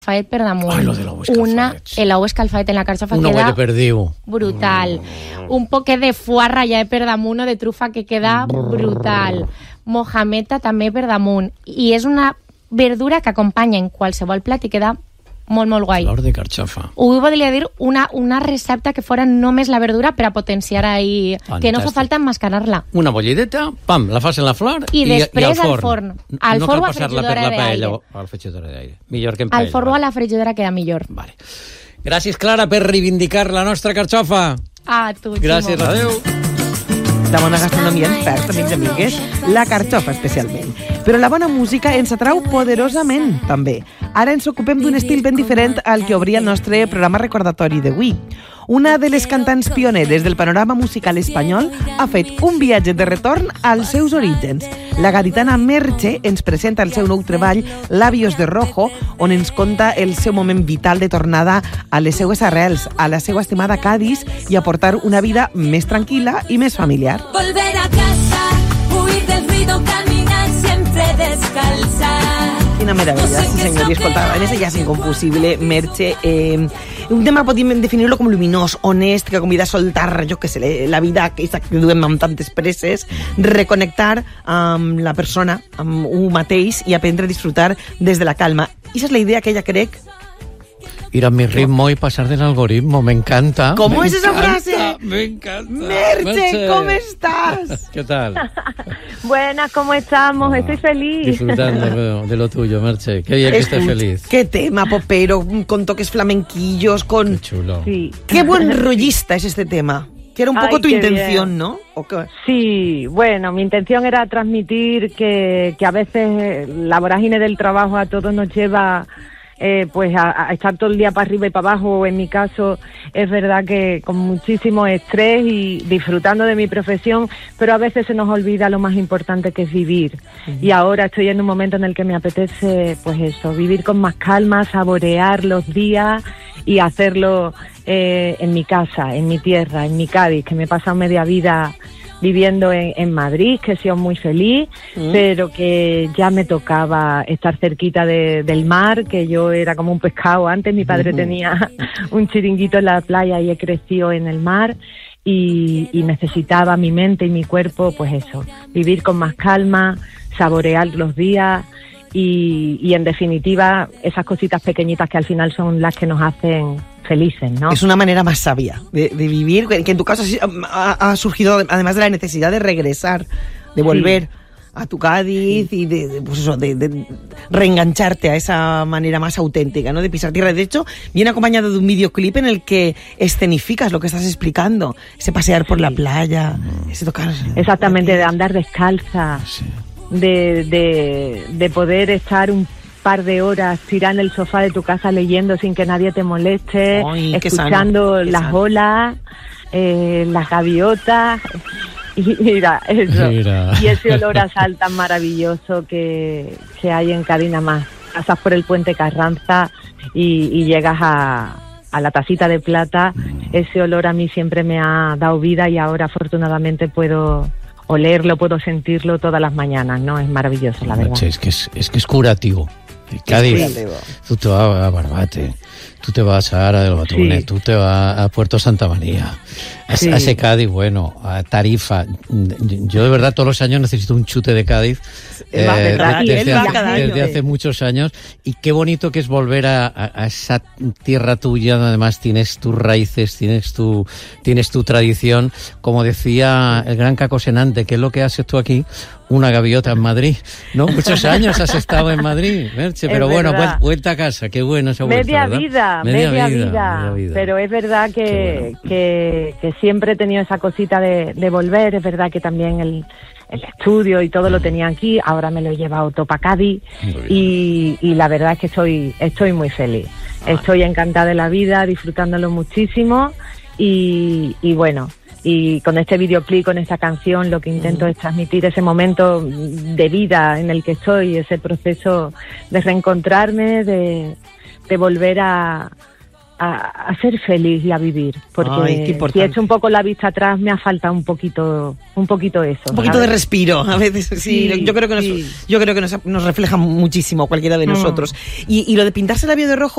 Escalfet per damunt. Ai, lo de l'ou escalfet. L'ou escalfet en la carxofa Una queda huella perdiu. brutal. Un poquet de foie ratllat per damunt o de trufa que queda brutal. Mohameta també per damunt. I és una verdura que acompanya en qualsevol plat i queda molt, molt guai. Flor de carxofa. Ho volia dir una recepta que fora només la verdura per a potenciar ahí, que no fa falta emmascarar-la. Una bollideta, pam, la fas en la flor i després al forn. Al no forn o cal a passar-la per fregidora la paella d'aire. o al fregidora d'aire. Millor que en paella. Al forn o a la fregidora queda millor. Vale. Gràcies, Clara, per reivindicar la nostra carxofa. A tu, Gràcies, Ximo. adeu. La bona gastronomia ens perd, amics i amigues, la carxofa especialment. Però la bona música ens atrau poderosament, també. Ara ens ocupem d'un estil ben diferent al que obria el nostre programa recordatori d'avui. Una de les cantants pioneres del panorama musical espanyol ha fet un viatge de retorn als seus orígens. La gaditana Merche ens presenta el seu nou treball Labios de Rojo, on ens conta el seu moment vital de tornada a les seues arrels, a la seva estimada Cádiz i a portar una vida més tranquil·la i més familiar. Volver a casa, huir del ruido, caminar siempre descalza. Quina meravella, sí senyor, i escolta, en ese jazz inconfusible, Merche, un tema podríem definir-lo com luminós, honest, que convida a soltar, jo què sé, la vida que duem amb tantes presses, reconnectar amb la persona, amb un mateix i aprendre a disfrutar des de la calma. I esa és la idea que ella crec. Ir a mi ritmo y pasar del algoritmo, me encanta. ¿Cómo es esa frase? Me encanta. Merche, ¿cómo estás? ¿Qué tal? Buenas, ¿cómo estamos? Estoy feliz. Disfrutando de lo tuyo, Merche. Qué bien que estés feliz. Qué tema popero, con toques flamenquillos, con... Qué chulo. Sí. Qué buen rollista es este tema. Que era un poco tu qué intención, bien. ¿no? ¿O qué? Sí, bueno, mi intención era transmitir que a veces la vorágine del trabajo a todos nos lleva pues a estar todo el día para arriba y para abajo. En mi caso es verdad que con muchísimo estrés y disfrutando de mi profesión, pero a veces se nos olvida lo más importante que es vivir. Y ahora estoy en un momento en el que me apetece pues eso, vivir con más calma, saborear los días y hacerlo en mi casa, en mi tierra, en mi Cádiz, que me he pasado media vida viviendo en Madrid, que he sido muy feliz, pero que ya me tocaba estar cerquita del mar, que yo era como un pescado antes. Mi padre tenía un chiringuito en la playa y he crecido en el mar y necesitaba mi mente y mi cuerpo, pues eso, vivir con más calma, saborear los días y en definitiva esas cositas pequeñitas que al final son las que nos hacen felices, ¿no? Es una manera más sabia de vivir, que en tu caso ha surgido además de la necesidad de regresar, de volver a tu Cádiz y pues eso, de reengancharte a esa manera más auténtica, ¿no? De pisar tierra. De hecho, viene acompañado de un videoclip en el que escenificas lo que estás explicando, ese pasear por la playa, ese tocar... Exactamente, de andar descalza, de poder estar un par de horas tirada en el sofá de tu casa leyendo sin que nadie te moleste, Ay, qué escuchando sano, qué las sano. olas, las gaviotas, y mira, eso. Mira. Y ese olor a sal tan maravilloso que hay en Cádiz nada más. Pasas por el puente Carranza y llegas a la tacita de plata. Ese olor a mí siempre me ha dado vida y ahora afortunadamente puedo olerlo, puedo sentirlo todas las mañanas, ¿no? Es maravilloso, la verdad. Merche, es que es curativo. Cádiz, curativo. tú te vas a Barbate, tú te vas a Ara del Batunes, Sí. tú te vas a Puerto Santa María, a ese Cádiz, bueno, a Tarifa. Yo de verdad todos los años necesito un chute de Cádiz. Va, ¿verdad? Y él va cada año. Desde hace muchos años. Y qué bonito que es volver a esa tierra tuya, donde además tienes tus raíces, tienes tu tradición. Como decía el gran Caco Senante, que es lo que haces tú aquí, una gaviota en Madrid, ¿no? Muchos años has estado en Madrid, Merche, pero Es bueno, verdad. vuelta a casa, qué bueno esa vuelta, Media ¿verdad? vida. Pero es verdad Qué que siempre he tenido esa cosita de volver. Es verdad que también el estudio y todo lo tenía aquí. Ahora me lo he llevado todo para Cádiz y la verdad es que estoy muy feliz. Estoy encantada de la vida, disfrutándolo muchísimo y bueno... Y con este videoclip, con esta canción, lo que intento es transmitir ese momento de vida en el que estoy, ese proceso de reencontrarme, de volver a a ser feliz y a vivir, porque Ay, qué importante. si he hecho un poco la vista atrás me ha faltado un poquito eso. Un poquito de respiro, a veces sí. Yo creo que nos refleja muchísimo a cualquiera de nosotros. Y lo de pintarse el labio de rojo